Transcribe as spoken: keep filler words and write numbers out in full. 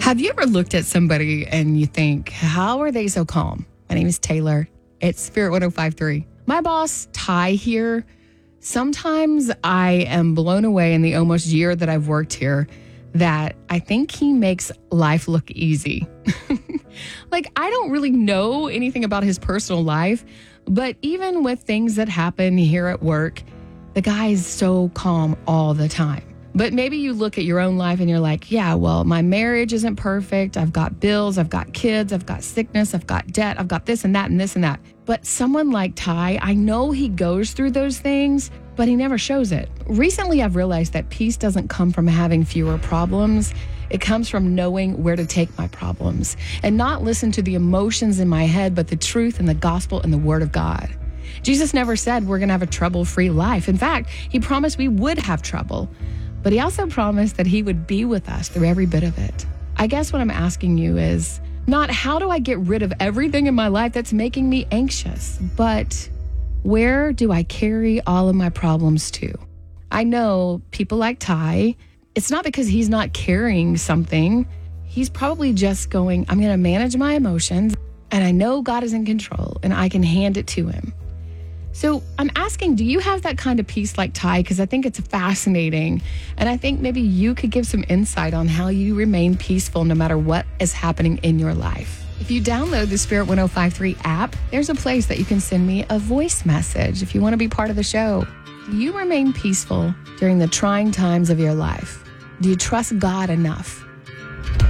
Have you ever looked at somebody and you think, how are they so calm? My name is Taylor. It's Spirit one oh five point three. My boss, Ty, here, sometimes I am blown away in the almost year that I've worked here that I think he makes life look easy. Like, I don't really know anything about his personal life, but even with things that happen here at work, the guy is so calm all the time. But maybe you look at your own life and you're like, yeah, well, my marriage isn't perfect. I've got bills, I've got kids, I've got sickness, I've got debt, I've got this and that and this and that. But someone like Ty, I know he goes through those things, but he never shows it. Recently, I've realized that peace doesn't come from having fewer problems. It comes from knowing where to take my problems and not listen to the emotions in my head, but the truth and the gospel and the word of God. Jesus never said we're going to have a trouble-free life. In fact, he promised we would have trouble. But he also promised that he would be with us through every bit of it. I guess what I'm asking you is not how do I get rid of everything in my life that's making me anxious, but where do I carry all of my problems to? I know people like Ty, it's not because he's not carrying something. He's probably just going, I'm going to manage my emotions, and I know God is in control, and I can hand it to him. So I'm asking, do you have that kind of peace like Ty? Because I think it's fascinating. And I think maybe you could give some insight on how you remain peaceful no matter what is happening in your life. If you download the Spirit one oh five point three app, there's a place that you can send me a voice message if you want to be part of the show. Do you remain peaceful during the trying times of your life? Do you trust God enough